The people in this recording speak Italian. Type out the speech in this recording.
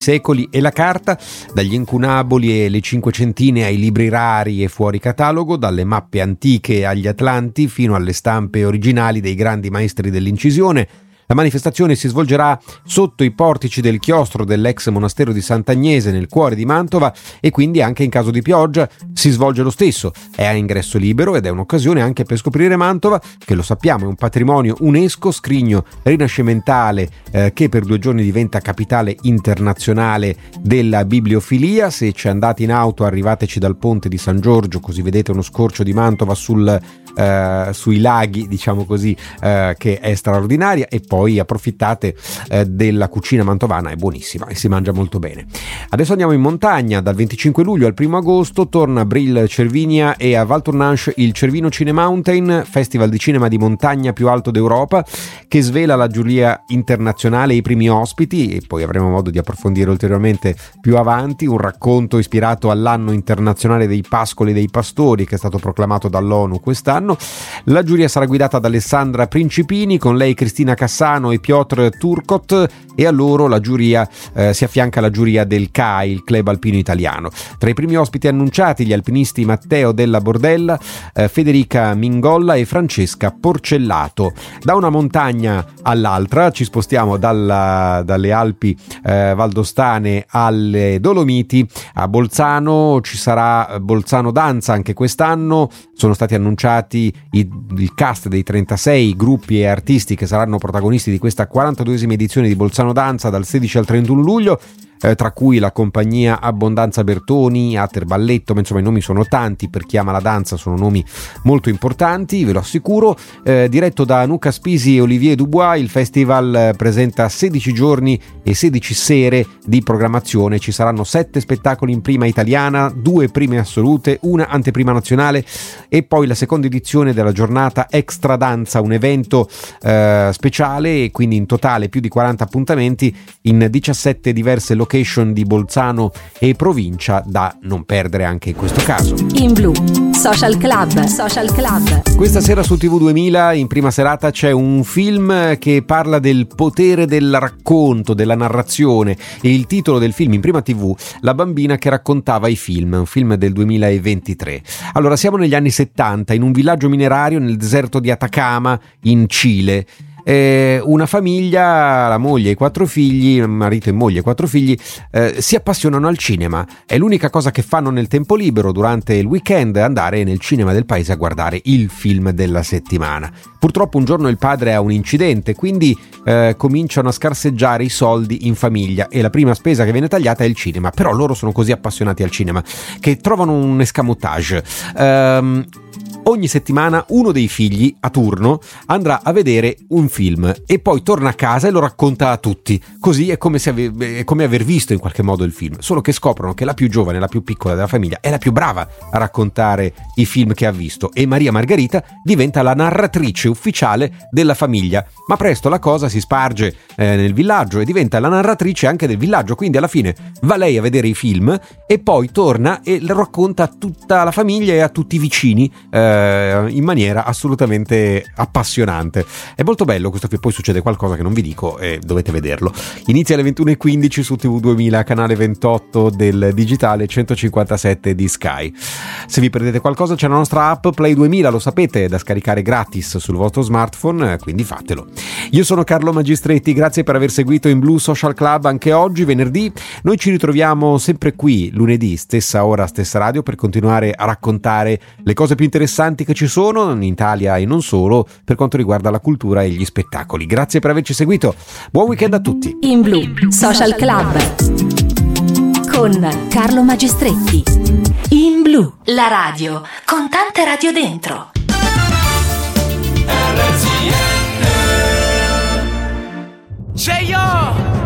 secoli e la carta, dagli incunaboli e le cinquecentine ai libri rari e fuori catalogo, dalle mappe antiche agli atlanti fino alle stampe originali dei grandi maestri dell'incisione. La manifestazione si svolgerà sotto i portici del chiostro dell'ex monastero di Sant'Agnese nel cuore di Mantova e quindi anche in caso di pioggia si svolge lo stesso. È a ingresso libero ed è un'occasione anche per scoprire Mantova, che lo sappiamo è un patrimonio UNESCO, scrigno rinascimentale che per 2 giorni diventa capitale internazionale della bibliofilia. Se ci andate in auto arrivateci dal ponte di San Giorgio, così vedete uno scorcio di Mantova sui laghi, diciamo così, che è straordinaria, e poi approfittate della cucina mantovana, è buonissima e si mangia molto bene. Adesso andiamo in montagna. Dal 25 luglio al 1 agosto torna a Bril Cervinia e a Val Tournanche il Cervino Cine Mountain, festival di cinema di montagna più alto d'Europa, che svela la giuria internazionale e i primi ospiti, e poi avremo modo di approfondire ulteriormente più avanti. Un racconto ispirato all'anno internazionale dei pascoli e dei pastori, che è stato proclamato dall'ONU quest'anno. La giuria sarà guidata da Alessandra Principini, con lei Cristina Cassano e Piotr Turcot, e a loro la giuria si affianca la giuria del CAI, il Club Alpino Italiano. Tra i primi ospiti annunciati gli alpinisti Matteo Della Bordella, Federica Mingolla e Francesca Porcellato. Da una montagna all'altra ci spostiamo dalle Alpi valdostane alle Dolomiti. A Bolzano ci sarà Bolzano Danza anche quest'anno. Sono stati annunciati il cast dei 36 gruppi e artisti che saranno protagonisti di questa 42esima edizione di Bolzano Danza dal 16 al 31 luglio. Tra cui la compagnia Abbondanza Bertoni, Ater Balletto, ma insomma i nomi sono tanti, per chi ama la danza sono nomi molto importanti, ve lo assicuro. Diretto da Nuca Spisi e Olivier Dubois, il festival presenta 16 giorni e 16 sere di programmazione. Ci saranno 7 spettacoli in prima italiana, 2 prime assolute, una anteprima nazionale e poi la seconda edizione della giornata Extra Danza, un evento speciale, e quindi in totale più di 40 appuntamenti in 17 diverse location di Bolzano e provincia, da non perdere anche in questo caso. In Blu Social Club. Questa sera su TV 2000 in prima serata c'è un film che parla del potere del racconto, della narrazione, e il titolo del film in prima TV, La bambina che raccontava i film, un film del 2023. Allora, siamo negli anni 70 in un villaggio minerario nel deserto di Atacama in Cile. Una famiglia, la moglie e 4 figli, marito e moglie e 4 figli, si appassionano al cinema. È l'unica cosa che fanno nel tempo libero durante il weekend, andare nel cinema del paese a guardare il film della settimana. Purtroppo un giorno il padre ha un incidente, quindi cominciano a scarseggiare i soldi in famiglia e la prima spesa che viene tagliata è il cinema. Però loro sono così appassionati al cinema che trovano un escamotage. Ogni settimana uno dei figli a turno andrà a vedere un film e poi torna a casa e lo racconta a tutti. Così è come aver visto in qualche modo il film, solo che scoprono che la più giovane, la più piccola della famiglia, è la più brava a raccontare i film che ha visto, e Maria Margherita diventa la narratrice ufficiale della famiglia. Ma presto la cosa si sparge nel villaggio e diventa la narratrice anche del villaggio, quindi alla fine va lei a vedere i film e poi torna e lo racconta a tutta la famiglia e a tutti i vicini in maniera assolutamente appassionante. È molto bello questo film, poi succede qualcosa che non vi dico e dovete vederlo. Inizia alle 21:15 su TV 2000, canale 28 del digitale 157 di Sky. Se vi perdete qualcosa c'è la nostra app Play 2000, lo sapete, da scaricare gratis sul vostro smartphone, quindi fatelo. Io sono Carlo Magistretti, grazie per aver seguito In Blu Social Club anche oggi, venerdì. Noi ci ritroviamo sempre qui lunedì, stessa ora, stessa radio, per continuare a raccontare le cose più interessanti che ci sono in Italia e non solo, per quanto riguarda la cultura e gli spettacoli. Grazie per averci seguito, buon weekend a tutti. In Blu Social Club con Carlo Magistretti. In Blu, la radio con tante radio dentro. C'è io!